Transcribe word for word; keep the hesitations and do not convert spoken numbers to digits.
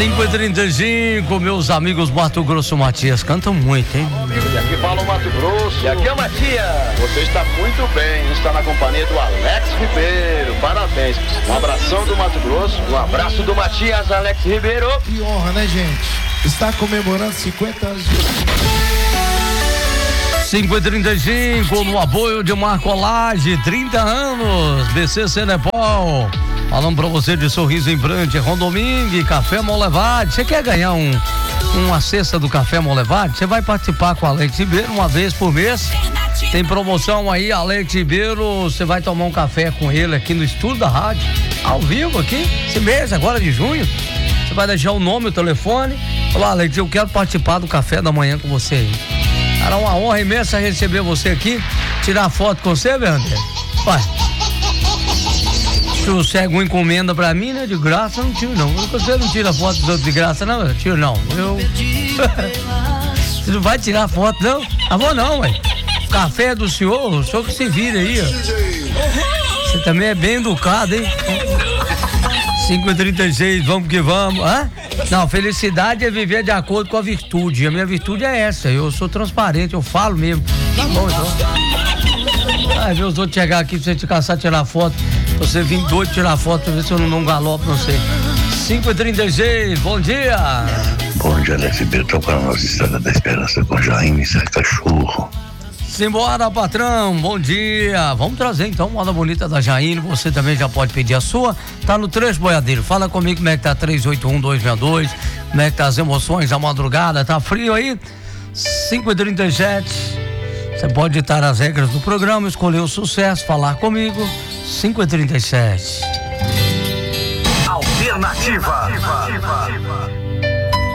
cinco e trinta e cinco, meus amigos Mato Grosso Matias cantam muito, hein? E aqui fala o Mato Grosso. E aqui é o Matias. Você está muito bem, está na companhia do Alex Ribeiro. Parabéns. Um abração do Mato Grosso. Um abraço do Matias, Alex Ribeiro. Que honra, né, gente? Está comemorando cinquenta anos de... cinco e trinta e cinco, no apoio de Marcolage, trinta anos, B C Cenepal. Falando pra você de Sorriso Implante, Rondomingue, Café Molevade. Você quer ganhar um, uma cesta do Café Molevade? Você vai participar com a Alex Ribeiro uma vez por mês. Tem promoção aí, Alex Ribeiro. Você vai tomar um café com ele aqui no estúdio da rádio, ao vivo aqui, esse mês, agora de junho. Você vai deixar o nome, o telefone. Falar, Alex, eu quero participar do café da manhã com você aí. Era uma honra imensa receber você aqui, tirar foto com você, meu André. Vai. Se você alguma encomenda pra mim, né? De graça, eu não tiro, não. Você não tira foto dos outros de graça, não? Eu tiro, não. Eu... Você não vai tirar foto, não? Ah, vou não, ué. Café é do senhor, o senhor que se vira aí, ó. Você também é bem educado, hein? cinco e trinta e seis, vamos que vamos. Hã? Não, felicidade é viver de acordo com a virtude. A minha virtude é essa, eu sou transparente, eu falo mesmo. Tá bom, então. Ai, ver os outros chegar aqui pra você te caçar, tirar foto. Você vir doido tirar foto pra ver se eu não, não galopo, não sei. cinco e trinta e seis, bom dia. Bom dia, Alex Ribeiro, tocando nossa Estrada da Esperança com Jaime Sai Cachorro. Simbora, patrão, bom dia. Vamos trazer então moda bonita da Jaine. Você também já pode pedir a sua. Tá no Trecho Boiadeiro. Fala comigo como é que tá três oito um, dois seis dois. Como é que tá as emoções da madrugada? Tá frio aí? cinco e trinta e sete. Você pode ditar as regras do programa, escolher o sucesso, falar comigo. cinco e trinta e sete. Alternativa.